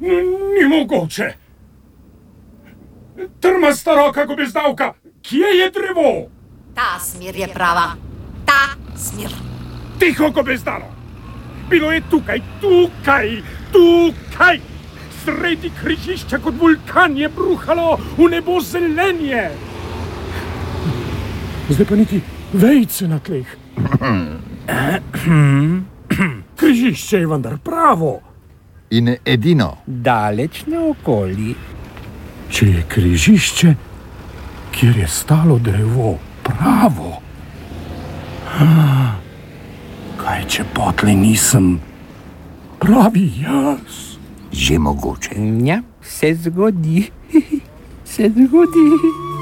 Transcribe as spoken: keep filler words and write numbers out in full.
Ni mogoče. Trmasta roka gobezdavka, kje je drevo? Ta smer je prava. Ta smer. Tiho, gobezdalo. Bilo je tukaj, tukaj, tukaj. Sredi križišča kot vulkan je bruhalo v nebo zelenje. Zdaj pa niti vejce na tleh. Križišče je vendar pravo. In edino. Daleč naokoli. Če je križišče, kjer je stalo drevo, pravo. Kaj, če potlej nisem pravi jaz? Že mogoče. Ja, se zgodi. Se zgodi.